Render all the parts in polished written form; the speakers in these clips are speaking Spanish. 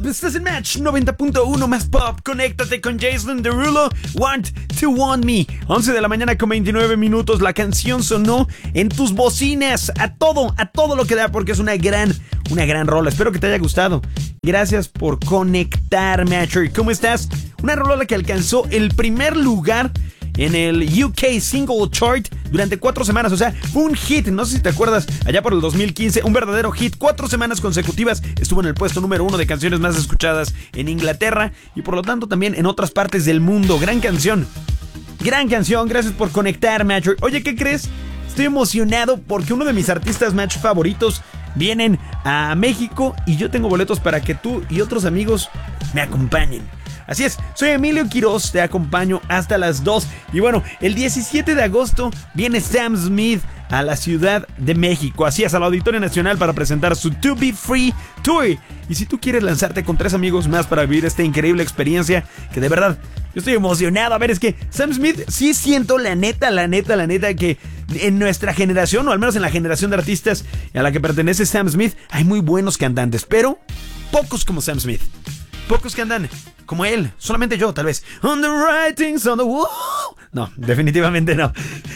Pop, estás en Match 90.1 más Pop. Conéctate con Jason Derulo, Want to Want Me. 11 de la mañana con 29 minutos. La canción sonó en tus bocinas. A todo lo que da, porque es una gran rola. Espero que te haya gustado. Gracias por conectar, Matcher. ¿Cómo estás? Una rola que alcanzó el primer lugar en el UK Single Chart durante 4 semanas, o sea, fue un hit, no sé si te acuerdas, allá por el 2015, un verdadero hit. 4 semanas consecutivas estuvo en el puesto número 1 de canciones más escuchadas en Inglaterra y por lo tanto también en otras partes del mundo. Gran canción, gracias por conectar, Match. Oye, ¿qué crees? Estoy emocionado porque uno de mis artistas Match favoritos vienen a México y yo tengo boletos para que tú y otros amigos me acompañen. Así es, soy Emilio Quiroz, te acompaño hasta las 2. Y bueno, el 17 de agosto viene Sam Smith a la Ciudad de México, así es, al Auditorio Nacional para presentar su To Be Free Tour. Y si tú quieres lanzarte con 3 amigos más para vivir esta increíble experiencia, que de verdad, yo estoy emocionado. A ver, es que Sam Smith, sí siento la neta que en nuestra generación, o al menos en la generación de artistas a la que pertenece Sam Smith, hay muy buenos cantantes, pero pocos como Sam Smith. Pocos que andan como él, solamente yo, tal vez. On the writings on the wall. No, definitivamente no,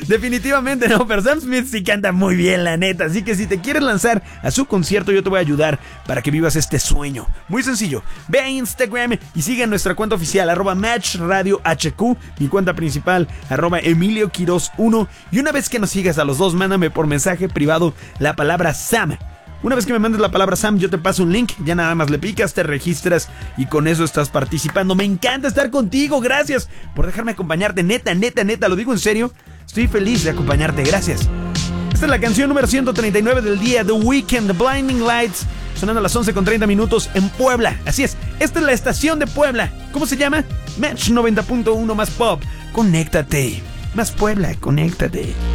pero Sam Smith sí canta muy bien, la neta. Así que si te quieres lanzar a su concierto, yo te voy a ayudar para que vivas este sueño. Muy sencillo, ve a Instagram y sigue nuestra cuenta oficial, @MatchRadioHQ, mi cuenta principal, @EmilioQuiroz1. Y una vez que nos sigas a los dos, mándame por mensaje privado la palabra Sam. Una vez que me mandes la palabra Sam, yo te paso un link, ya nada más le picas, te registras y con eso estás participando. Me encanta estar contigo, gracias por dejarme acompañarte, neta, lo digo en serio, estoy feliz de acompañarte, gracias. Esta es la canción número 139 del día, The Weeknd, The Blinding Lights, sonando a las 11:30 en Puebla. Así es, esta es la estación de Puebla. ¿Cómo se llama? Match 90.1 más Pop. Conéctate, más Puebla, conéctate.